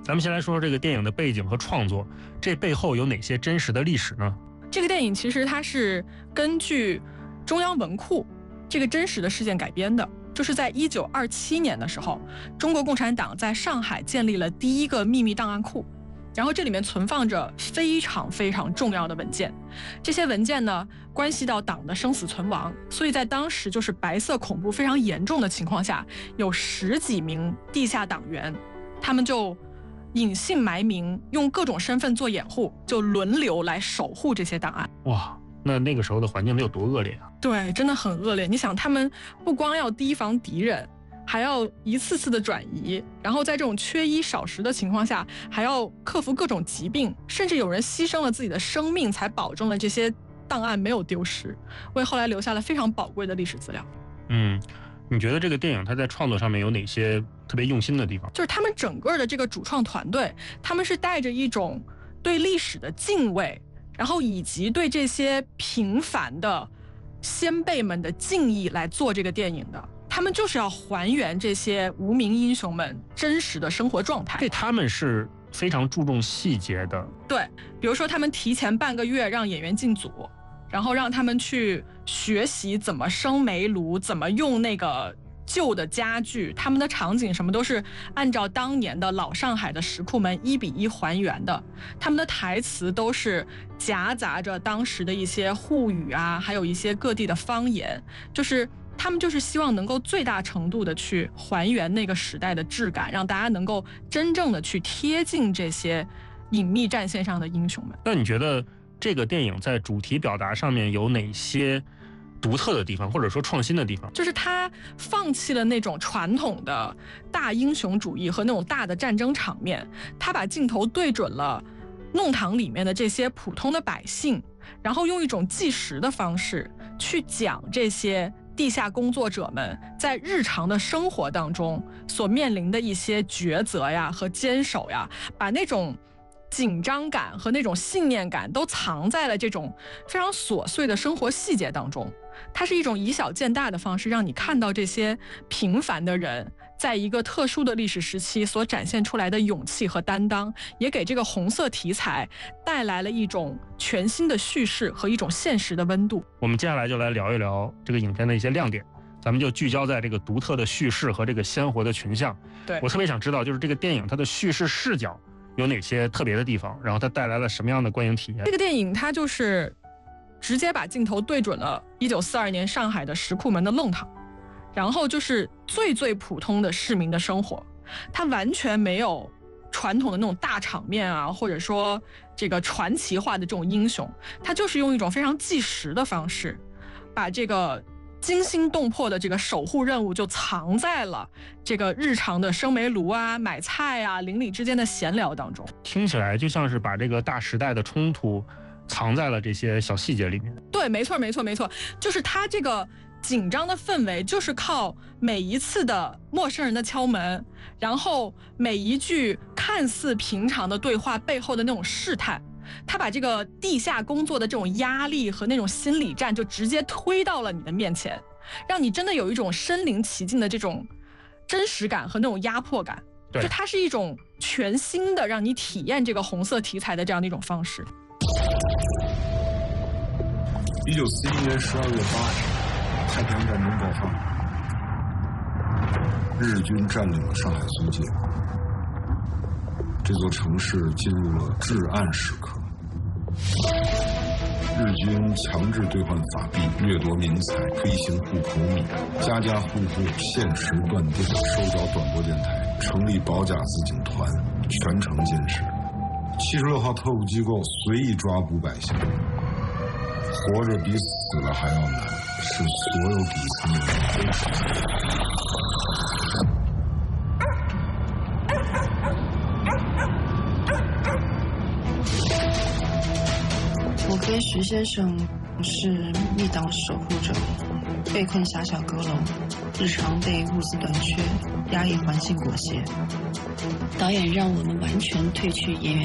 咱们先来说说这个电影的背景和创作，这背后有哪些真实的历史呢？ 这个电影其实它是根据中央文库这个真实的事件改编的，就是在1927年的时候，中国共产党在上海建立了第一个秘密档案库，然后这里面存放着非常非常重要的文件，这些文件呢关系到党的生死存亡，所以在当时就是白色恐怖非常严重的情况下，有10几名地下党员，他们就隐姓埋名，用各种身份做掩护，就轮流来守护这些档案。 哇，那个时候的环境得有多恶劣啊？ 对，真的很恶劣。你想，他们不光要提防敌人，还要一次次的转移，然后在这种缺衣少食的情况下，还要克服各种疾病，甚至有人牺牲了自己的生命，才保证了这些档案没有丢失，为后来留下了非常宝贵的历史资料。 你觉得这个电影它在创作上面有哪些特别用心的地方？ 就是他们整个的这个主创团队，他们是带着一种对历史的敬畏，然后以及对这些平凡的先辈们的敬意来做这个电影的。他们就是要还原这些无名英雄们真实的生活状态。 对，他们是非常注重细节的。 对，比如说他们提前半个月让演员进组，然后让他们去学习怎么生煤炉，怎么用那个旧的家具，他们的场景什么都是按照当年的老上海的石库门1比1还原的，他们的台词都是夹杂着当时的一些沪语啊，还有一些各地的方言，就是他们就是希望能够最大程度的去还原那个时代的质感，让大家能够真正的去贴近这些隐秘战线上的英雄们。 那你觉得这个电影在主题表达上面有哪些独特的地方，或者说创新的地方？ 就是他放弃了那种传统的大英雄主义和那种大的战争场面，他把镜头对准了弄堂里面的这些普通的百姓，然后用一种纪实的方式去讲这些地下工作者们在日常的生活当中所面临的一些抉择呀和坚守呀，把那种紧张感和那种信念感都藏在了这种非常琐碎的生活细节当中。它是一种以小见大的方式，让你看到这些平凡的人在一个特殊的历史时期所展现出来的勇气和担当，也给这个红色题材带来了一种全新的叙事和一种现实的温度。 我们接下来就来聊一聊这个影片的一些亮点，咱们就聚焦在这个独特的叙事和这个鲜活的群像。 对， 我特别想知道，就是这个电影它的叙事视角有哪些特别的地方，然后它带来了什么样的观影体验？ 这个电影它就是直接把镜头对准了1942年上海的石库门的弄堂，然后就是最普通的市民的生活，它完全没有传统的那种大场面啊，或者说这个传奇化的这种英雄，它就是用一种非常纪实的方式，把这个惊心动魄的这个守护任务就藏在了这个日常的生煤炉啊、买菜啊、邻里之间的闲聊当中。 听起来就像是把这个大时代的冲突藏在了这些小细节里面。 对，没错，就是他这个紧张的氛围，就是靠每一次的陌生人的敲门，然后每一句看似平常的对话背后的那种试探，他把这个地下工作的这种压力和那种心理战就直接推到了你的面前，让你真的有一种身临其境的这种真实感和那种压迫感。就它是一种全新的让你体验这个红色题材的这样的一种方式。 1941年12月8日，太平洋战争爆发，日军占领了上海租界，这座城市进入了至暗时刻。日军强制兑换法币，掠夺民财，推行户口米，家家户户限时断电，收缴短波电台，成立保甲自警团，全程监视。76号特务机构随意抓捕百姓，活着比死了还要难，是所有底层人都知道。 我跟徐先生是密党守护者，被困狭小阁楼，日常被物资短缺、压抑环境裹挟。导演让我们完全褪去演员